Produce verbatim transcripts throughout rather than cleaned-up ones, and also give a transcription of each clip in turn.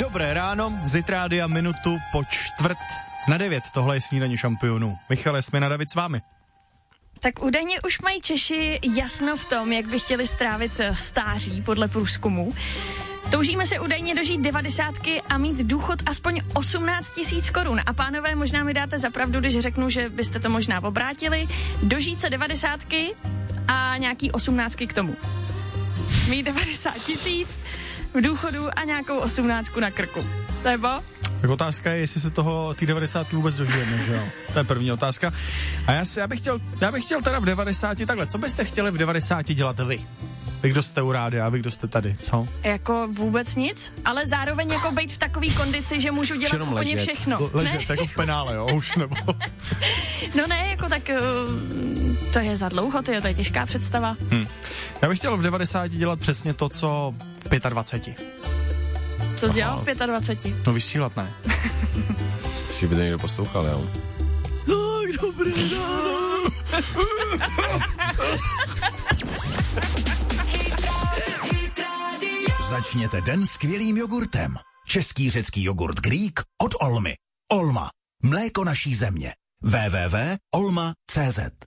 Dobré ráno, Zitrádia minutu po čtvrt na devět. Tohle je snídaní šampionů. Michale, jsme na David s vámi. Tak údajně už mají Češi jasno v tom, jak by chtěli strávit stáří podle průzkumu. Toužíme se údajně dožít devadesátky a mít důchod aspoň osmnáct tisíc korun. A pánové, možná mi dáte za pravdu, když řeknu, že byste to možná obrátili. Dožít se devadesátky a nějaký osmnáctky k tomu. Mít devadesát tisíc v důchodu a nějakou osmnáctku na krku. Nebo? Tak otázka je, jestli se toho ty devadesátky vůbec dožijeme, že jo? To je první otázka. A já, si, já, bych chtěl, já bych chtěl teda v devadesáti takhle. Co byste chtěli v devadesáti dělat vy? Vy, kdo jste u rádia a vy, kdo jste tady, co? Jako vůbec nic, ale zároveň jako být v takový kondici, že můžu dělat Jenom úplně ležet. všechno. Ležet jako v penále, jo, už nebo... No ne, jako tak uh, to je za dlouho, to je, to je těžká představa. Hm. Já bych chtěl v devadesáti dělat přesně to, co v dvaceti pěti. Co jsi dělal v dvaceti pěti? No vysílat ne. Si by to někdo poslouchal, jo? Tak dobrý ráno. Začněte den skvělým jogurtem. Český řecký jogurt Greek od Olmy. Olma. Mléko naší země. w w w tečka olma tečka c z.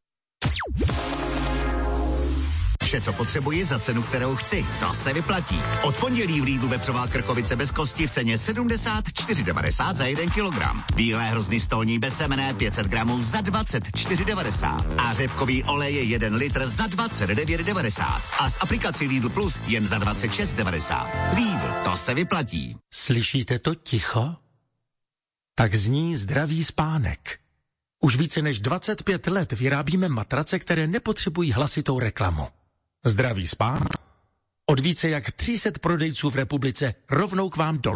Vše, co potřebuji za cenu, kterou chci. To se vyplatí. Od pondělí v Lidlu vepřová krkovice bez kosti v ceně sedmdesát čtyři devadesát za jeden kilogram. Bílé hrozny stolní bez semene pět set gramů za dvacet čtyři devadesát. A řepkový olej je jeden litr za dvacet devět devadesát. A s aplikací Lidl Plus jen za dvacet šest devadesát. Lidl, to se vyplatí. Slyšíte to ticho? Tak zní zdravý spánek. Už více než dvacet pět let vyrábíme matrace, které nepotřebují hlasitou reklamu. Zdravý spánek. Od více jak tři sta prodejců v republice rovnou k vám do